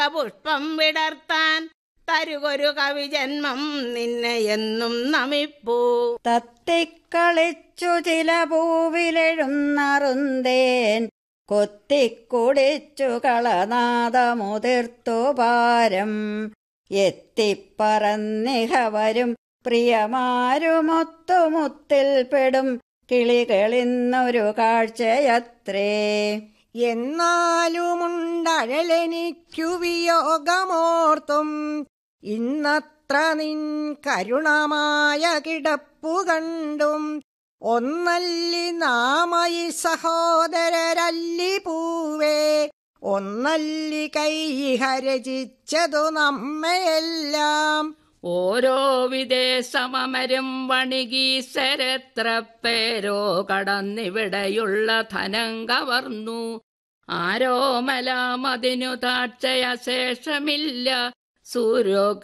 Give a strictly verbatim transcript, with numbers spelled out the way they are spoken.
പുഷ്പം വിടർത്താൻ തരുകൊരു കവിജന്മം നിന്നെ എന്നും നമിപ്പൂ. തത്തിക്കളിച്ചു ചില പൂവിലെഴുന്നറുന്തേൻ കൊത്തിക്കുടിച്ചു കളനാദമുതിർത്തു പാരം എത്തിപ്പറന്നിഹവരും പ്രിയമാരുമൊത്തുമുത്തിൽ പെടും കിളികളിന്നൊരു കാഴ്ചയത്രേ. എന്നാലുമുണ്ടഴലെനിക്കു വിയോഗമോർത്തും ഇന്നത്ര നിൻ കരുണമായ കിടപ്പു കണ്ടും ഒന്നല്ലി നാമയി സഹോദരരല്ലി പൂവേ ഒന്നല്ലി കൈഹരചിച്ചതു നമ്മയെല്ലാം. ഓരോ വിദേശമമരും വണികീസരെത്ര പേരോ കടന്നിവിടെയുള്ള ധനം കവർന്നു. ആരോമലാമതിനു താഴ്ചയശേഷമില്ല. സൂര്യോ